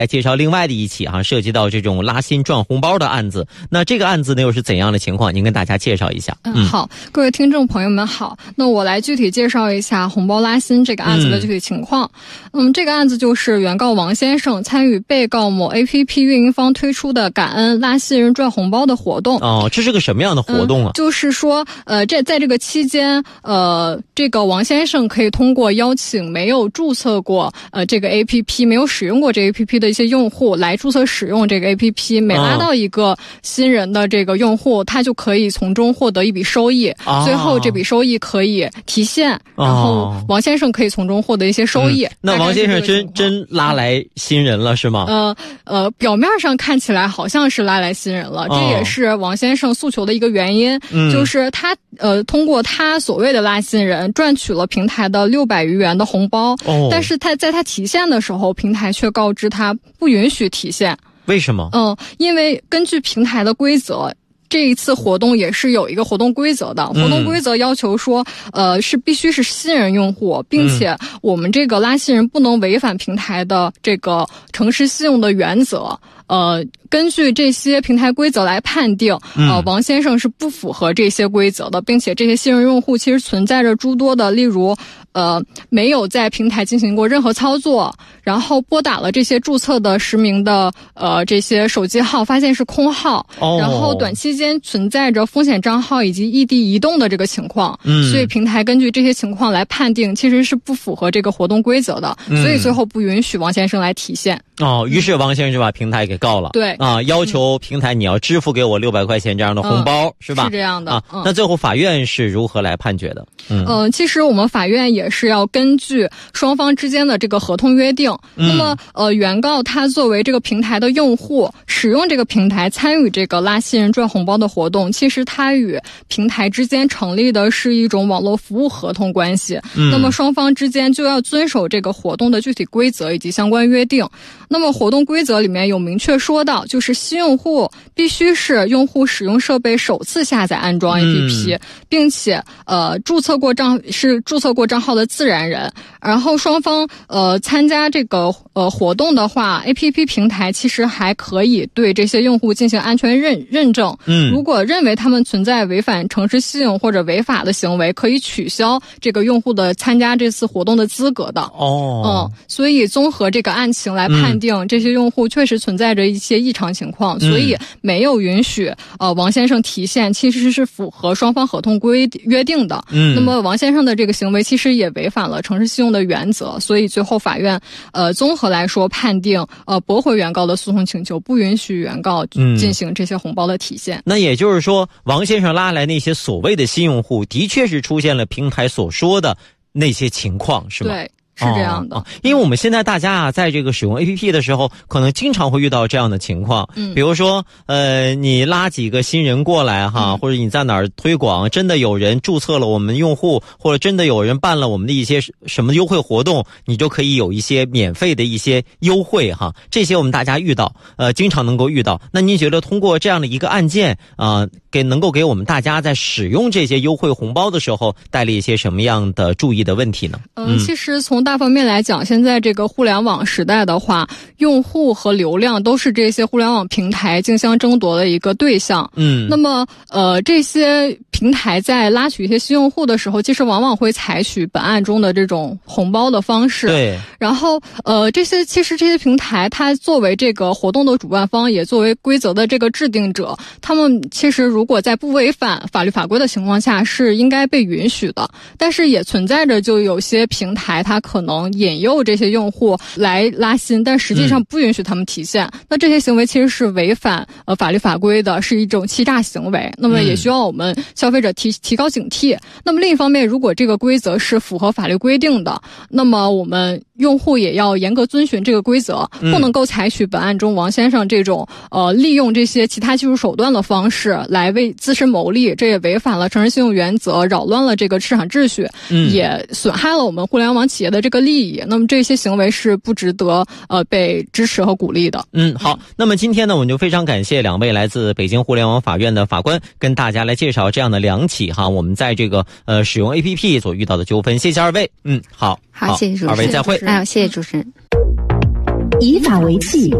来介绍另外的一起涉及到这种拉新赚红包的案子。那这个案子呢又是怎样的情况？您跟大家介绍一下。 好，各位听众朋友们好，那我来具体介绍一下红包拉新这个案子的具体情况。这个案子就是原告王先生参与被告某 APP 运营方推出的感恩拉新人赚红包的活动。 这是个什么样的活动啊？ 就是说在这个期间这个王先生可以通过邀请没有注册过这个 APP 没有使用过这个 APP 的一些用户来注册使用这个 APP， 每拉到一个新人的这个用户，他就可以从中获得一笔收益，最后这笔收益可以提现，然后王先生可以从中获得一些收益。 那王先生真拉来新人了是吗？ 表面上看起来好像是拉来新人了，这也是王先生诉求的一个原因，就是他通过他所谓的拉新人赚取了平台的600余元的红包，但是他在他提现的时候，平台却告知他不允许提现。 为什么？ 因为根据平台的规则，这一次活动也是有一个活动规则的，活动规则要求说是必须是新人用户，并且我们这个拉新人不能违反平台的这个诚实信用的原则。根据这些平台规则来判定，王先生是不符合这些规则的，并且这些新人用户其实存在着诸多的，例如没有在平台进行过任何操作，然后拨打了这些注册的实名的这些手机号，发现是空号，然后短期间存在着风险账号以及异地移动的这个情况，所以平台根据这些情况来判定，其实是不符合这个活动规则的，所以最后不允许王先生来提现。 于是王先生就把平台给告了。 对要求平台你要支付给我600块钱这样的红包，是吧？ 是这样的。 那最后法院是如何来判决的？ 其实我们法院也是要根据双方之间的这个合同约定。那么原告他作为这个平台的用户，使用这个平台参与这个拉新人赚红包的活动，其实他与平台之间成立的是一种网络服务合同关系。那么双方之间就要遵守这个活动的具体规则以及相关约定。那么活动规则里面有明确说到，就是新用户必须是用户使用设备首次下载安装 APP，并且注册过账号的自然人。然后双方参加这个活动的话， APP 平台其实还可以对这些用户进行安全认证。如果认为他们存在违反诚实信用或者违法的行为，可以取消这个用户的参加这次活动的资格的。所以综合这个案情来判定，这些用户确实存在着一些异常情况，所以没有允许王先生提现，其实是符合双方合同约定的。那么王先生的这个行为其实也违反了诚实信用的原则，所以最后法院综合来说判定驳回原告的诉讼请求，不允许原告进行这些红包的体现。 那也就是说，王先生拉来那些所谓的新用户，的确是出现了平台所说的那些情况，是吗？ 对，是这样的。 因为我们现在大家在这个使用 APP 的时候，可能经常会遇到这样的情况。比如说你拉几个新人过来或者你在哪儿推广，真的有人注册了我们用户，或者真的有人办了我们的一些什么优惠活动，你就可以有一些免费的一些优惠这些我们大家经常能够遇到。那您觉得通过这样的一个案件能够给我们大家在使用这些优惠红包的时候带来一些什么样的注意的问题呢？ 其实从大方面来讲，现在这个互联网时代的话，用户和流量都是这些互联网平台竞相争夺的一个对象。那么这些平台在拉取一些新用户的时候，其实往往会采取本案中的这种红包的方式。 对。 然后其实这些平台它作为这个活动的主办方，也作为规则的这个制定者，他们其实如果在不违反法律法规的情况下是应该被允许的。但是也存在着就有些平台它可能引诱这些用户来拉新，但实际上不允许他们提现。那这些行为其实是违反法律法规的，是一种欺诈行为。那么也需要我们消费者提高警惕。那么另一方面，如果这个规则是符合法律规定的，那么我们用户也要严格遵循这个规则，不能够采取本案中王先生这种利用这些其他技术手段的方式来为自身谋利，这也违反了诚实信用原则，扰乱了这个市场秩序，也损害了我们互联网企业的这个利益。那么这些行为是不值得被支持和鼓励的。 好，那么今天呢，我们就非常感谢两位来自北京互联网法院的法官，跟大家来介绍这样的两起我们在这个使用 APP 所遇到的纠纷。谢谢二位。好， 谢谢主持人。 二位再会。 谢谢主持人。 以法为器。